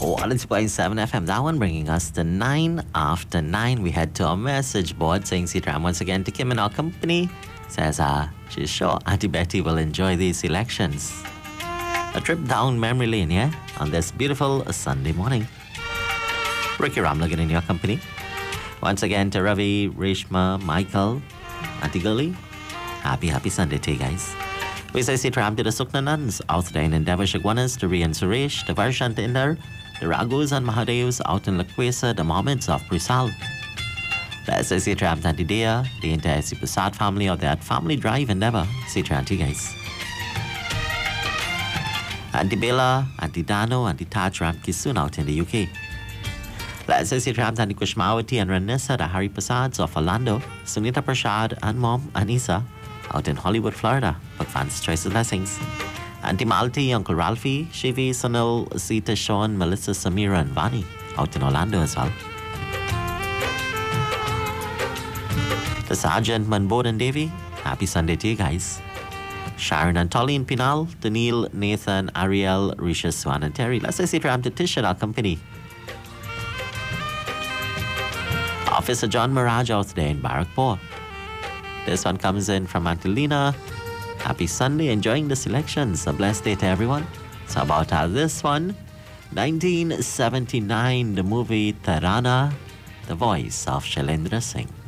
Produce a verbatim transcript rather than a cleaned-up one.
one oh two point seven F M. That one bringing us to nine after nine. We head to our message board saying Sitram once again to Kim and our company. Says uh, she's sure Auntie Betty will enjoy these elections. A trip down memory lane, yeah? On this beautiful Sunday morning. Ricky Ramlagan in your company. Once again to Ravi, Reshma, Michael, Auntie Gully. Happy, happy Sunday to you guys. We say Sitram to the Sukna nuns out there in Endeavour Shagwanas, to Rian Suresh, the Varshant Indar, the Raghus and Mahadevs out in Lakwesa, the Mohammeds of Prisal. Let's say Sitram to Auntie Dea, the entire Sipasad family of that family drive Endeavour. Sitram to you guys. Auntie Bella, Auntie Dano, Auntie Taj Ram Kisun out in the U K. Let's say Sitram to Auntie Kushmawati and Ranessa, the Hari Prasads of Orlando, Sunita Prashad and Mom Anisa out in Hollywood, Florida. Advanced choices blessings. Auntie Malti, Uncle Ralphie, Shivi, Sunil, Sita, Sean, Melissa, Samira and Vani out in Orlando as well. The Sergeant, Manbod and Davy, happy Sunday to you guys. Sharon and Tolly in Pinal, Daniil, Nathan, Ariel, Risha, Swan and Terry. Let's say Sitram to Tish and our company. Officer John Mirage out there in Barakpur. This one comes in from Auntie Lena. Happy Sunday, enjoying the selections. A blessed day to everyone. So about how this one, nineteen seventy-nine, the movie Tarana, the voice of Shailendra Singh.